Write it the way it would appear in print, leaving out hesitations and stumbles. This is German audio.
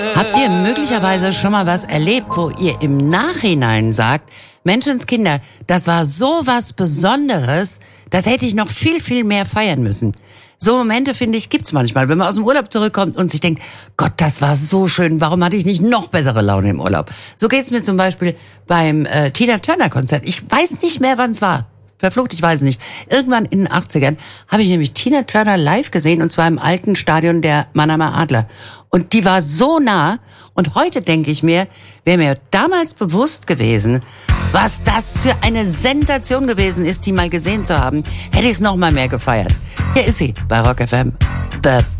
Habt ihr möglicherweise schon mal was erlebt, wo ihr im Nachhinein sagt, Menschenskinder, das war so was Besonderes, das hätte ich noch viel, viel mehr feiern müssen. So Momente, finde ich, gibt's manchmal, wenn man aus dem Urlaub zurückkommt und sich denkt, Gott, das war so schön, warum hatte ich nicht noch bessere Laune im Urlaub? So geht's mir zum Beispiel beim Tina Turner Konzert. Ich weiß nicht mehr, wann es war. Verflucht, ich weiß nicht. Irgendwann in den 80ern habe ich nämlich Tina Turner live gesehen, und zwar im alten Stadion der Mannheimer Adler. Und die war so nah, und heute denke ich mir, wäre mir damals bewusst gewesen, was das für eine Sensation gewesen ist, die mal gesehen zu haben, hätte ich es noch mal mehr gefeiert. Hier ist sie bei Rock FM, The